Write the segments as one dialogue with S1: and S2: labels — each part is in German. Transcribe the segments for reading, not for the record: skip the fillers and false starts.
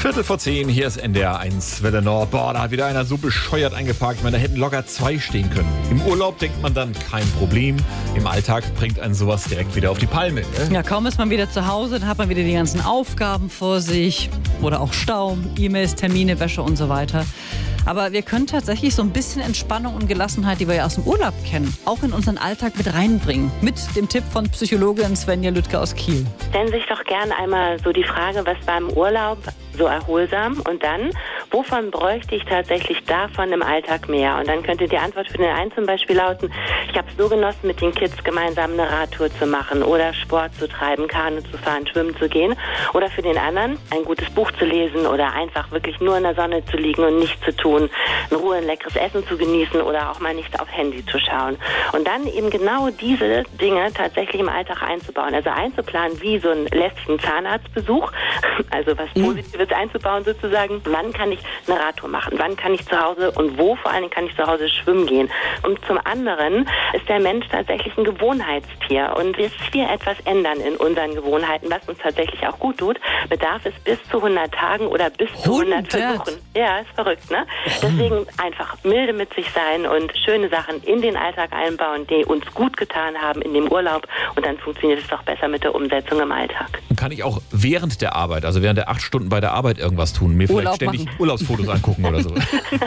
S1: 10:15, hier ist NDR 1 Welle Nord. Boah, da hat wieder einer so bescheuert eingeparkt. Ich meine, da hätten locker 2 stehen können. Im Urlaub denkt man dann, kein Problem. Im Alltag bringt einen sowas direkt wieder auf die Palme. Ne?
S2: Ja, kaum ist man wieder zu Hause, dann hat man wieder die ganzen Aufgaben vor sich. Oder auch Stau, E-Mails, Termine, Wäsche und so weiter. Aber wir können tatsächlich so ein bisschen Entspannung und Gelassenheit, die wir ja aus dem Urlaub kennen, auch in unseren Alltag mit reinbringen. Mit dem Tipp von Psychologin Svenja Lüttke aus Kiel.
S3: Stellen Sie sich doch gern einmal so die Frage, was war im Urlaub so erholsam? Und dann, wovon bräuchte ich tatsächlich davon im Alltag mehr? Und dann könnte die Antwort für den einen zum Beispiel lauten, ich habe es so genossen, mit den Kids gemeinsam eine Radtour zu machen oder Sport zu treiben, Kanu zu fahren, schwimmen zu gehen. Oder für den anderen, ein gutes Buch zu lesen oder einfach wirklich nur in der Sonne zu liegen und nichts zu tun, in Ruhe ein leckeres Essen zu genießen oder auch mal nicht aufs Handy zu schauen. Und dann eben genau diese Dinge tatsächlich im Alltag einzubauen. Also einzuplanen wie so einen lästigen Zahnarztbesuch, also was Positives einzubauen sozusagen. Wann kann ich eine Radtour machen? Wann kann ich zu Hause und wo vor allen Dingen kann ich zu Hause schwimmen gehen? Und zum anderen ist der Mensch tatsächlich ein Gewohnheitstier. Und bis wir etwas ändern in unseren Gewohnheiten, was uns tatsächlich auch gut tut, bedarf es bis zu 100 Tagen oder bis zu 100 Versuchen. Ja, ist verrückt, ne? Deswegen einfach milde mit sich sein und schöne Sachen in den Alltag einbauen, die uns gut getan haben in dem Urlaub. Und dann funktioniert es doch besser mit der Umsetzung im Alltag.
S1: Kann ich auch während der Arbeit, also während der 8 Stunden bei der Arbeit irgendwas tun? Mir vielleicht ständig Urlaubsfotos angucken oder so?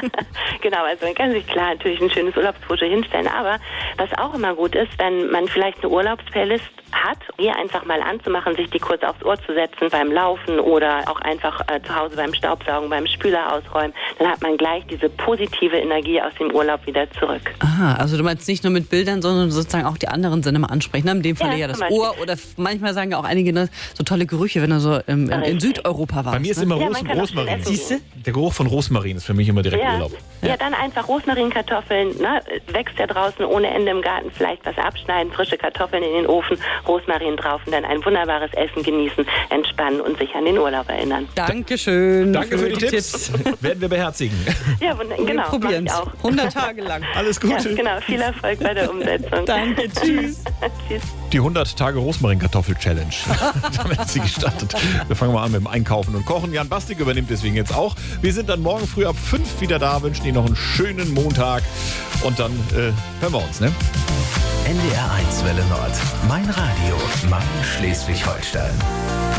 S3: Genau, also man kann sich klar natürlich ein schönes Urlaubsfoto hinstellen. Aber was auch immer gut ist, wenn man vielleicht eine Urlaubsplaylist hat, die einfach mal anzumachen, sich die kurz aufs Ohr zu setzen beim Laufen oder auch einfach zu Hause beim Staubsaugen, beim Spüler ausräumen, dann hat man gleich diese positive Energie aus dem Urlaub wieder zurück.
S2: Aha, also du meinst nicht nur mit Bildern, sondern sozusagen auch die anderen Sinne mal ansprechen. In dem Fall ja das Ohr oder manchmal sagen ja auch einige so tolle Gerüche, wenn du so in Südeuropa warst.
S1: Bei mir ist immer Rosmarin. Siehst du? Der Geruch von Rosmarin ist für mich immer direkt Urlaub.
S3: Ja, dann einfach Rosmarinkartoffeln, ne? Wächst ja draußen ohne Ende im Garten, vielleicht was abschneiden, frische Kartoffeln in den Ofen, Rosmarin drauf und dann ein wunderbares Essen genießen, entspannen und sich an den Urlaub erinnern.
S2: Dankeschön.
S1: Danke für die Tipps. Werden wir beherzigen.
S3: Ja, genau.
S2: Wir probieren es. 100 Tage lang.
S1: Alles Gute.
S3: Ja, genau. Viel Erfolg bei der Umsetzung.
S2: Danke. Tschüss.
S3: Tschüss.
S1: Die 100 Tage Rosmarin-Kartoffel-Challenge. Damit hat sie gestartet. Wir fangen mal an mit dem Einkaufen und Kochen. Jan Bastik übernimmt deswegen jetzt auch. Wir sind dann morgen früh ab 5 wieder da, wünschen Ihnen noch einen schönen Montag und dann hören wir uns, ne?
S4: NDR 1 Welle Nord. Mein Radio. Mein Schleswig-Holstein.